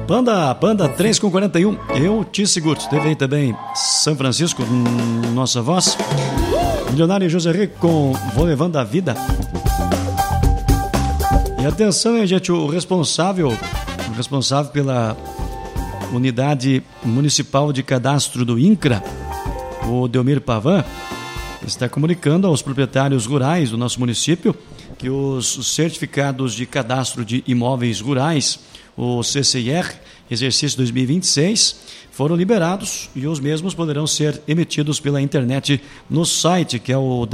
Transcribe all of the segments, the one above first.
Panda 3:41. Eu te seguro. Teve aí também São Francisco, Nossa Voz. Milionário José Rico com Vou Levando a Vida. E atenção, hein, gente, o responsável pela Unidade Municipal de Cadastro do INCRA, o Delmir Pavan, está comunicando aos proprietários rurais do nosso município que os certificados de cadastro de imóveis rurais, o CCIR, exercício 2026, foram liberados e os mesmos poderão ser emitidos pela internet no site, que é o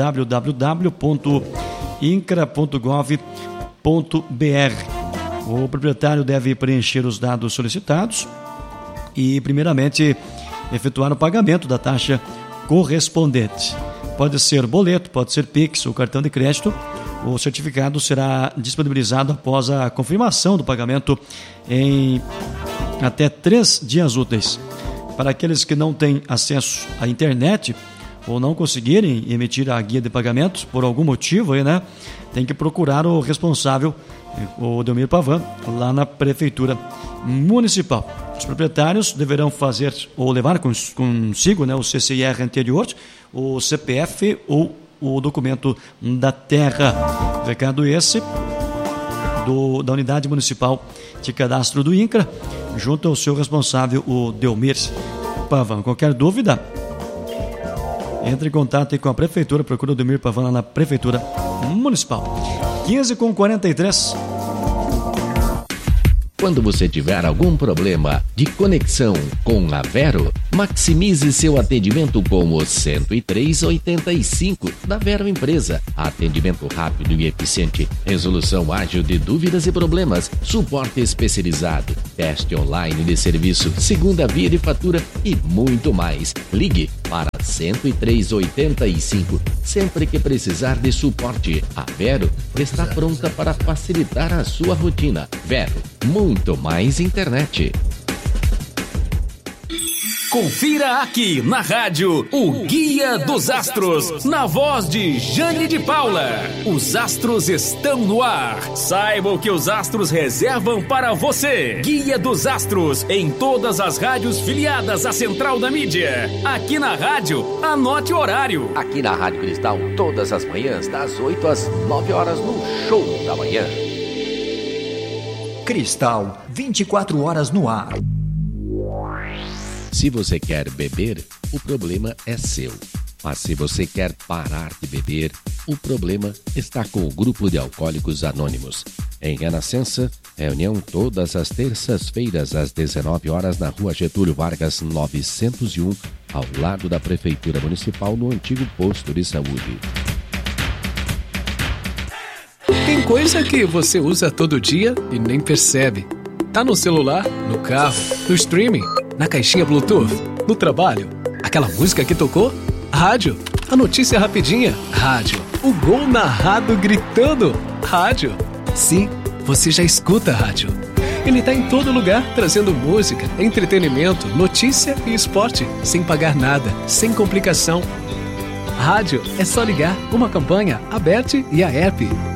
www.incra.gov.br. O proprietário deve preencher os dados solicitados e, primeiramente, efetuar o pagamento da taxa correspondente. Pode ser boleto, pode ser Pix ou cartão de crédito. O certificado será disponibilizado após a confirmação do pagamento em até 3 dias úteis. Para aqueles que não têm acesso à internet ou não conseguirem emitir a guia de pagamentos por algum motivo, aí, né, tem que procurar o responsável, o Delmir Pavan, lá na Prefeitura Municipal. Os proprietários deverão fazer ou levar consigo, né, o CCIR anterior, o CPF ou o documento da terra. Recado esse da Unidade Municipal de Cadastro do INCRA, junto ao seu responsável, o Delmir Pavan. Qualquer dúvida, entre em contato aí com a Prefeitura, procura o Delmir Pavan lá na Prefeitura Municipal. 15h43. Quando você tiver algum problema de conexão com a Vero, maximize seu atendimento com o 10385 da Vero Empresa. Atendimento rápido e eficiente, resolução ágil de dúvidas e problemas, suporte especializado, teste online de serviço, segunda via de fatura e muito mais. Ligue para 10385 sempre que precisar de suporte. A Vero está pronta para facilitar a sua rotina. Vero, muito mais internet. Confira aqui na rádio o Guia dos Astros, na voz de Jane de Paula. Os astros estão no ar. Saiba o que os astros reservam para você. Guia dos Astros, em todas as rádios filiadas à Central da Mídia. Aqui na rádio, anote o horário. Aqui na Rádio Cristal, todas as manhãs, das 8 às 9 horas, no Show da Manhã. Cristal, 24 horas no ar. Se você quer beber, o problema é seu. Mas se você quer parar de beber, o problema está com o Grupo de Alcoólicos Anônimos. Em Renascença, reunião todas as terças-feiras às 19 horas na Rua Getúlio Vargas 901, ao lado da Prefeitura Municipal, no antigo posto de saúde. Tem coisa que você usa todo dia e nem percebe. Tá no celular, no carro, no streaming, na caixinha Bluetooth, no trabalho. Aquela música que tocou? Rádio. A notícia rapidinha? Rádio. O gol narrado gritando? Rádio. Sim, você já escuta rádio. Ele tá em todo lugar, trazendo música, entretenimento, notícia e esporte, sem pagar nada, sem complicação. Rádio é só ligar, uma campanha, a Bet e a app.